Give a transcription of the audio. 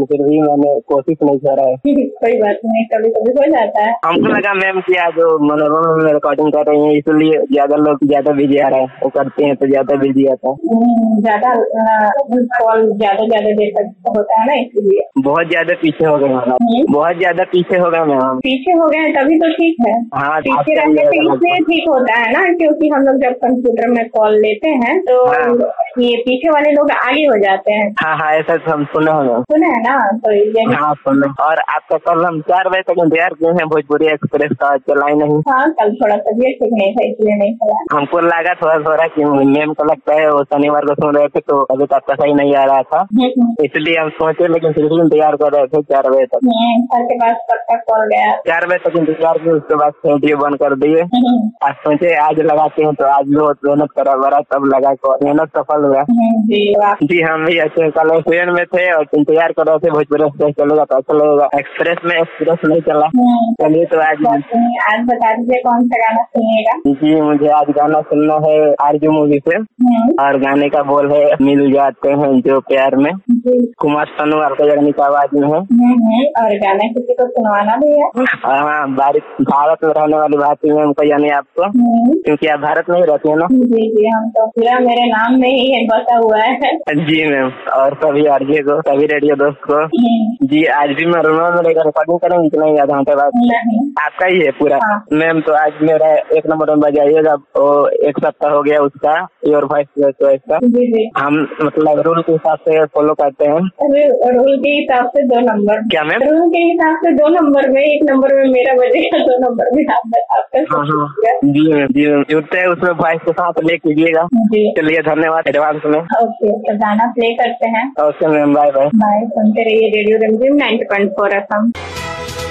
फिर भी मैंने कोशिश नहीं करा है। कोई बात नहीं, कभी कभी हो जाता है। हमको लगा मैम कि आज मनोरंजन में रिकॉर्डिंग कर रही है, इसलिए ज्यादा लोग ज्यादा बिजी आ रहा है, वो करते हैं तो ज्यादा बिजी आता है। ज्यादा कॉल ज्यादा देर तक होता है ना, इसलिए। बहुत ज्यादा पीछे हो गए मैम, बहुत ज्यादा पीछे हो गए मैम। पीछे हो गए तभी तो ठीक है। हाँ, पीछे रहने से इसलिए ठीक होता है ना, क्योंकि हम लोग जब कंप्यूटर में कॉल लेते हैं तो ये पीछे वाले लोग आगे हो जाते हैं। हाँ, ऐसा तो हम सुने है ना, तो ये हाँ सुने। और आपका कल हम 4 बजे तक इंतजार किए हैं, भोजपुरी एक्सप्रेस का चला ही नहीं। हाँ, कल थोड़ा तबियत ठीक नहीं था, इसलिए नहीं चला। हमको लगा थोड़ा कि मैम को लगता है वो शनिवार को सुन रहे थे तो अभी तक आपका सही नहीं आ रहा था, इसलिए हम सोचे, लेकिन फिर भी इंतजार कर रहे थे 4 बजे तक। सर के पास पक्का कॉल गया, 4 बजे तक इंतजार किए, उसके बाद रेडियो बंद कर दिए। आज सोचे आज लगाते हैं, तो आज भी बहुत मेहनत करा बड़ा, तब लगा कॉल, मेहनत सफल हुआ। जी हम भी अच्छे कल ट्रेन में थे और इंतजार कर रहे थे भोजपुरी एक्सप्रेस चलेगा तो चलेगा, एक्सप्रेस नहीं चला। चलिए तो आज बता दीजिए कौन सा गाना सुनिएगा। जी मुझे आज गाना सुनना है आरजू मूवी से, और गाने का बोल है मिल जाते हैं जो प्यार में, कुमार सानू आपका जगनी की आवाज में है। और गाना किसी को सुनवाना भी है। हाँ, भारत में रहने वाली भारतीय मैम को, यानी आपको, क्योंकि आप भारत में ही रहती है ना। जी हम तो पूरा मेरे नाम में ही है, बसा हुआ है। जी मैम, और सभी आरजे को, सभी रेडियो दोस्त को। जी आज भी मैं रोमांस में लेकर रिकॉर्डिंग करेंगे कि नहीं, आधा घंटे बाद? आपका ही है पूरा? मैम तो आज मेरा 1 नंबर में बजाइएगा, वो 1 सप्ताह हो गया उसका, योर वॉइस चॉइस का। हम मतलब रूल के हिसाब से फॉलो करते हैं। रूल के हिसाब से 2 नंबर? क्या मैम? रूल के हिसाब से 2 नंबर में, 1 नंबर में मेरा बजेगा, 2 नंबर में आपका। जी मैम जुड़ते हैं उसमें, वॉइस के साथ ले कीजिएगा। चलिए धन्यवाद एडवांस में। ओके, तो गाना प्ले करते हैं। Okay ma'am, bye bye. सुनते रहिए रेडियो रिमझिम 90.4 FM।